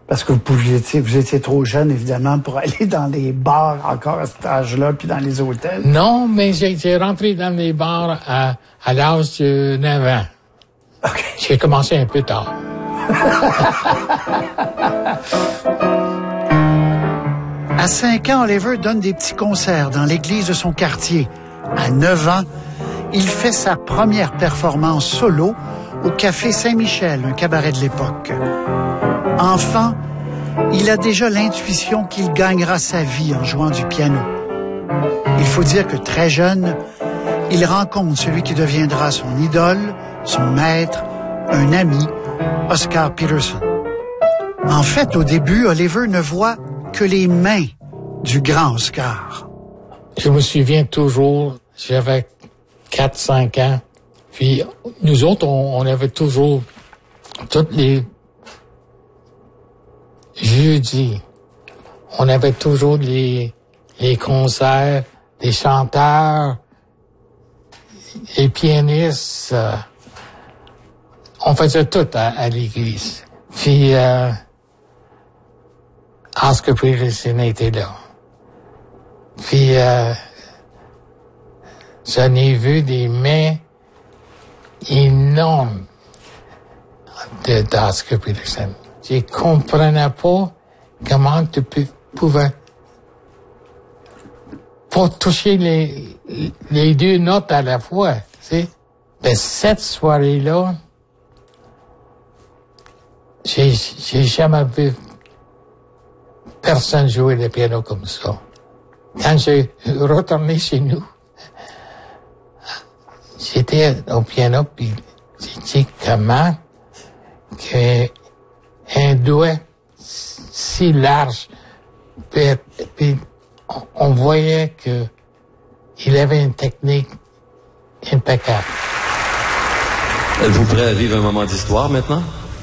Parce que vous étiez trop jeune, évidemment, pour aller dans les bars encore à cet âge-là, puis dans les hôtels. Non, mais j'ai rentré dans les bars à l'âge de 9 ans. Okay. J'ai commencé un peu tard. À 5 ans, Oliver donne des petits concerts dans l'église de son quartier. À 9 ans, il fait sa première performance solo au Café Saint-Michel, un cabaret de l'époque. Enfant, il a déjà l'intuition qu'il gagnera sa vie en jouant du piano. Il faut dire que très jeune, il rencontre celui qui deviendra son idole, son maître, un ami, Oscar Peterson. En fait, au début, Oliver ne voit que les mains du grand Oscar. Je me souviens toujours, j'avais 4-5 ans, puis nous autres, on avait toujours, tous les jeudis, on avait toujours les concerts, les chanteurs, les pianistes, on faisait tout à l'église. Puis, Oscar Peterson était là. Puis, j'en ai vu des mains énormes d'Oscar Peterson. Je comprenais pas comment tu pouvais pas toucher les deux notes à la fois, tu sais. Mais cette soirée-là, j'ai jamais vu personne jouer le piano comme ça. Quand j'ai retourné chez nous, j'étais au piano, puis j'ai dit comment qu'un doigt si large, puis on voyait que il avait une technique impeccable. Êtes-vous prêt à vivre un moment d'histoire maintenant?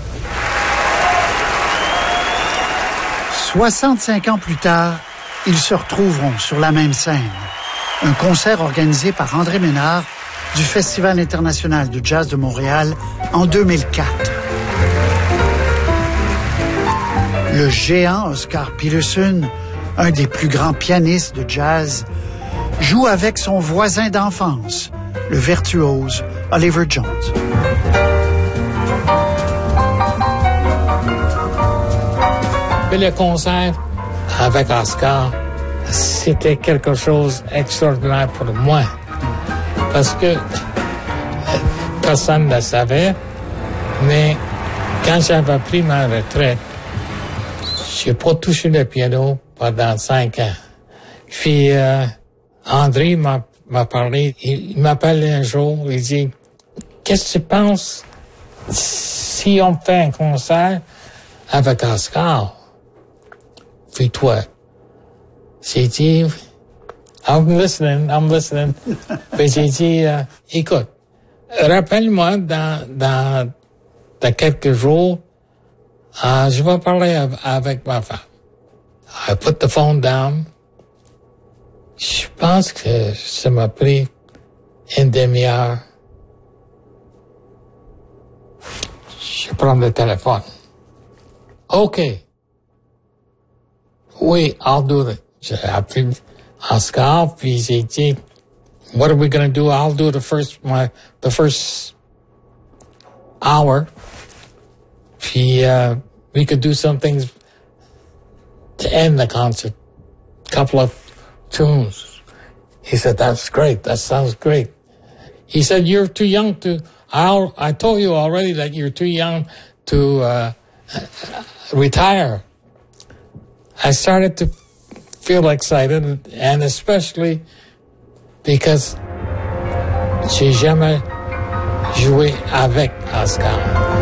65 ans plus tard, ils se retrouveront sur la même scène. Un concert organisé par André Ménard du Festival international de jazz de Montréal en 2004. Le géant Oscar Peterson, un des plus grands pianistes de jazz, joue avec son voisin d'enfance, le virtuose Oliver Jones. Le concert avec Oscar, c'était quelque chose d'extraordinaire pour moi. Parce que personne ne le savait, mais quand j'avais pris ma retraite, j'ai pas touché le piano pendant 5 ans. Puis André m'a parlé, il m'appelle un jour, il dit « Qu'est-ce que tu penses si on fait un concert avec Oscar? » Puis toi, j'ai dit, I'm listening. Puis j'ai dit, écoute, rappelle-moi dans quelques jours, je vais parler avec ma femme. I put the phone down. Je pense que ça m'a pris une demi-heure. Je prends le téléphone. OK. Oui, I'll do it. J'ai appelé Oscar, puis j'ai dit, what are we going to do? I'll do the first hour. Puis, we could do some things to end the concert. Couple of tunes. He said, that's great. That sounds great. He said, you're too young to, I told you already that you're too young to, retire. I started to feel excited, and especially because j'ai jamais joué avec Oscar.